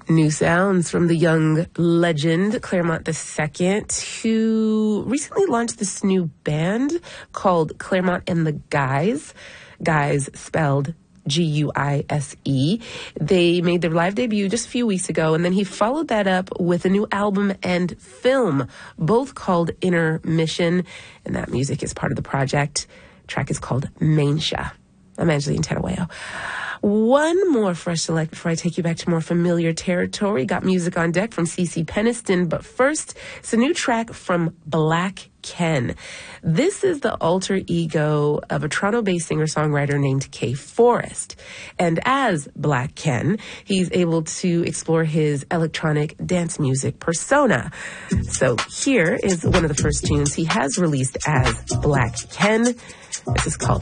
New sounds from the young legend, Claremont II, who recently launched this new band called Claremont and the Guys. Guys spelled Guise. They made their live debut just a few weeks ago, and then he followed that up with a new album and film, both called Intermission, and that music is part of the project. The track is called Mainsha. I'm Angeline Tanawayo. One more fresh select before I take you back to more familiar territory. Got music on deck from CeCe Peniston, but first, it's a new track from Black Ken. This is the alter ego of a Toronto-based singer-songwriter named Kay Forrest. And as Black Ken, he's able to explore his electronic dance music persona. So here is one of the first tunes he has released as Black Ken. This is called